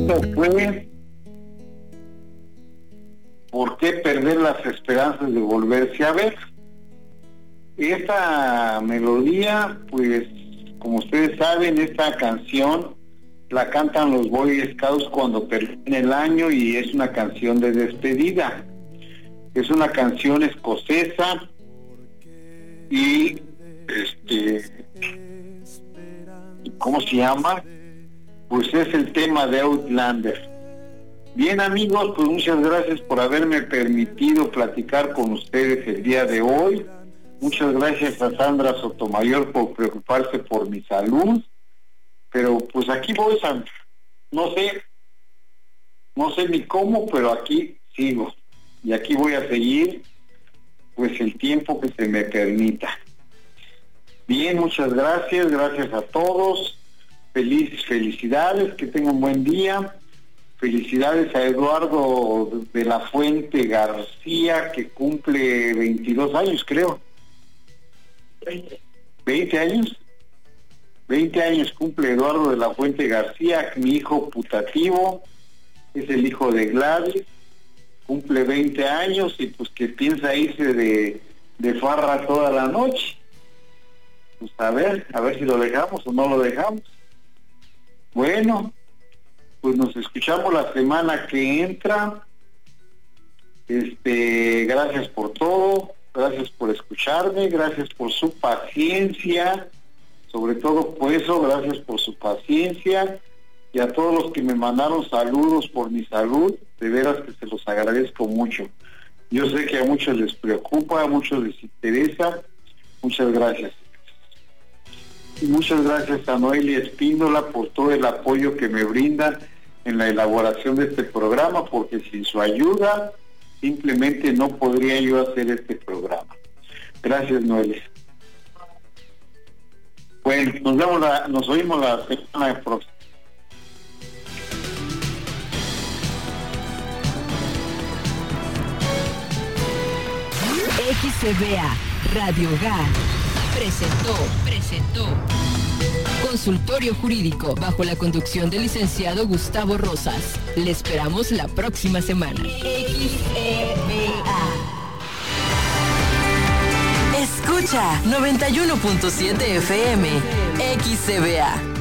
segundo fue ¿por qué perder las esperanzas de volverse a ver? Esta melodía, pues, como ustedes saben, esta canción la cantan los Boy Scouts cuando termina el año y es una canción de despedida. Es una canción escocesa y ¿cómo se llama? Pues es el tema de Outlander. Bien, amigos, pues muchas gracias por haberme permitido platicar con ustedes el día de hoy. Muchas gracias a Sandra Sotomayor por preocuparse por mi salud. Pero pues aquí voy, Sandra. No sé ni cómo, pero aquí sigo. Y aquí voy a seguir, pues, el tiempo que se me permita. Bien, muchas gracias a todos. Felicidades, que tengan buen día. Felicidades a Eduardo de la Fuente García, que cumple 22 años, creo. 20 años. 20 años cumple Eduardo de la Fuente García, mi hijo putativo, es el hijo de Gladys, cumple 20 años y pues que piensa irse de farra toda la noche. Pues a ver si lo dejamos o no lo dejamos. Bueno, pues nos escuchamos la semana que entra. Gracias por todo, gracias por escucharme, gracias por su paciencia, sobre todo por eso, gracias por su paciencia, y a todos los que me mandaron saludos por mi salud, de veras que se los agradezco mucho. Yo sé que a muchos les preocupa, a muchos les interesa. Muchas gracias. Y muchas gracias a Noelia Espíndola por todo el apoyo que me brinda en la elaboración de este programa, porque sin su ayuda simplemente no podría yo hacer este programa. Gracias, Noelia. Bueno, nos oímos la semana próxima. XCBA Radio GA presentó Consultorio Jurídico bajo la conducción del licenciado Gustavo Rosas. Le esperamos la próxima semana. XCBA. Escucha 91.7 FM XCBA.